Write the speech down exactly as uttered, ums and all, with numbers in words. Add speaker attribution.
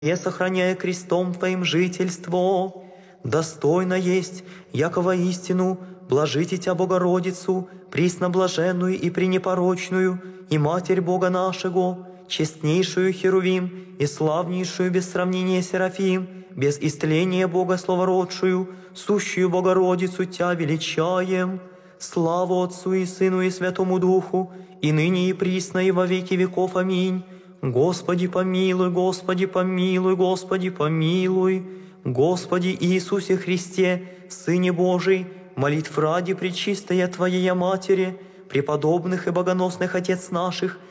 Speaker 1: не сохраняя крестом Твоим жительство. Достойно есть, якова истину, блажите Тя Богородицу, пресноблаженную и пренепорочную, и Матерь Бога нашего, честнейшую Херувим и славнейшую без сравнения Серафим, без истления Бога словородшую, сущую Богородицу Тя величаем. Славу Отцу и Сыну и Святому Духу, и ныне и присно и во веки веков. Аминь. Господи помилуй, Господи помилуй, Господи помилуй. Господи Иисусе Христе, Сыне Божий, молитв ради пречистая Твоя Матери, преподобных и богоносных Отец наших,